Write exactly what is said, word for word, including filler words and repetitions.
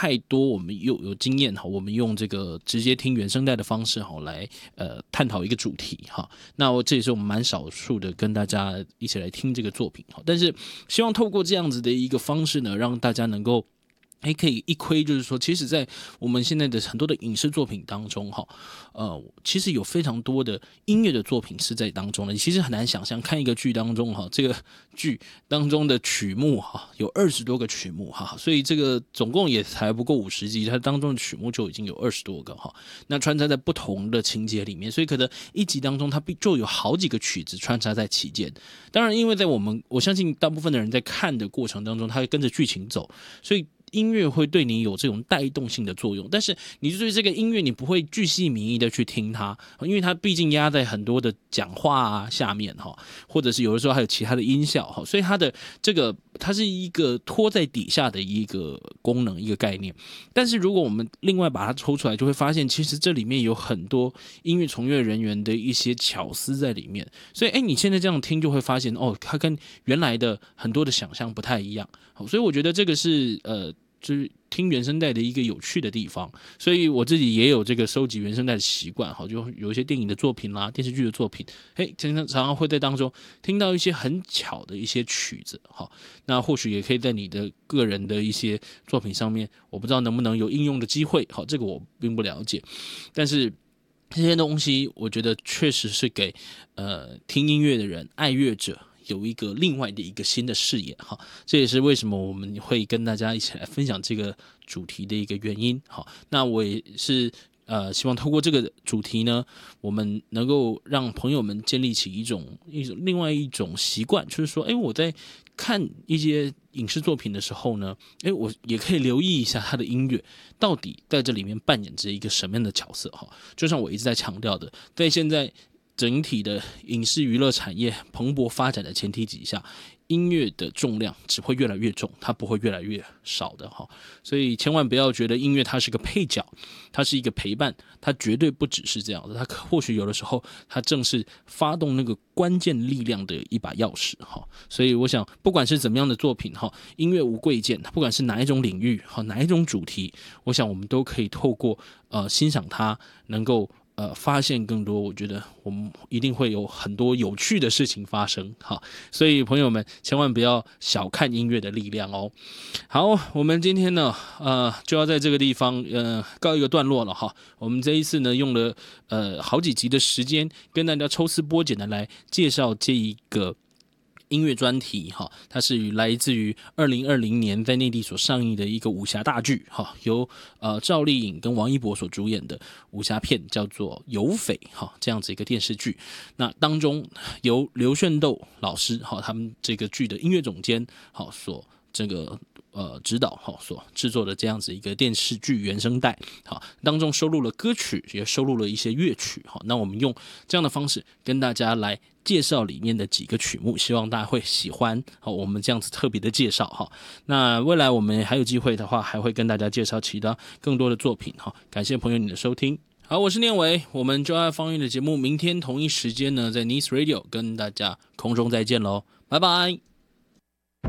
太多我们有有经验哈，我们用这个直接听原声带的方式哈来呃探讨一个主题哈。那我这也是我们蛮少数的跟大家一起来听这个作品哈，但是希望透过这样子的一个方式呢，让大家能够。还可以一窥，就是说，其实，在我们现在的很多的影视作品当中，哈，呃，其实有非常多的音乐的作品是在当中的。你其实很难想象，看一个剧当中，哈，这个剧当中的曲目，哈，有二十多个曲目，哈，所以这个总共也才不过五十集，它当中的曲目就已经有二十多个，哈。那穿插在不同的情节里面，所以可能一集当中它就有好几个曲子穿插在其间。当然，因为在我们我相信大部分的人在看的过程当中，他会跟着剧情走，所以。音乐会对你有这种带动性的作用，但是你对这个音乐你不会巨细靡遗的去听它，因为它毕竟压在很多的讲话啊下面哈，或者是有的时候还有其他的音效哈，所以它的这个它是一个拖在底下的一个功能一个概念。但是如果我们另外把它抽出来，就会发现其实这里面有很多音乐从业人员的一些巧思在里面，所以哎，你现在这样听就会发现哦，它跟原来的很多的想象不太一样。所以我觉得这个是呃。就是听原声带的一个有趣的地方，所以我自己也有这个收集原声带的习惯，哈，就有一些电影的作品啦、电视剧的作品，嘿，常常常常会在当中听到一些很巧的一些曲子，哈，那或许也可以在你的个人的一些作品上面，我不知道能不能有应用的机会，好，这个我并不了解，但是这些东西我觉得确实是给呃听音乐的人、爱乐者。有一个另外的一个新的视野哈，这也是为什么我们会跟大家一起来分享这个主题的一个原因。好，那我也是呃希望透过这个主题呢，我们能够让朋友们建立起一种一种另外一种习惯，就是说，哎，我在看一些影视作品的时候呢，哎，我也可以留意一下他的音乐到底在这里面扮演着一个什么样的角色哈。就像我一直在强调的，在现在。整体的影视娱乐产业蓬勃发展的前提底下，音乐的重量只会越来越重，它不会越来越少的哈。所以千万不要觉得音乐它是个配角，它是一个陪伴，它绝对不只是这样的。它或许有的时候，它正是发动那个关键力量的一把钥匙哈。所以我想，不管是怎么样的作品哈，音乐无贵贱，不管是哪一种领域哈，哪一种主题，我想我们都可以透过呃欣赏它，能够。呃，发现更多，我觉得我们一定会有很多有趣的事情发生哈，所以朋友们千万不要小看音乐的力量哦。好，我们今天呢，呃，就要在这个地方呃告一个段落了哈。我们这一次呢，用了呃好几集的时间，跟大家抽丝剥茧的来介绍这一个。音乐专题哈，它是来自于二零二零年在内地所上映的一个武侠大剧哈，由呃赵丽颖跟王一博所主演的武侠片，叫做《有匪》哈，这样子一个电视剧。那当中由刘炫斗老师哈，他们这个剧的音乐总监好所这个。呃，指导哈所制作的这样子一个电视剧原声带，好，当中收录了歌曲，也收录了一些乐曲，好，那我们用这样的方式跟大家来介绍里面的几个曲目，希望大家会喜欢，好，我们这样子特别的介绍哈。那未来我们还有机会的话，还会跟大家介绍其他更多的作品哈。感谢朋友你的收听，好，我是念伟，我们就爱放映的节目，明天同一时间呢，在 Nice Radio 跟大家空中再见喽，拜拜。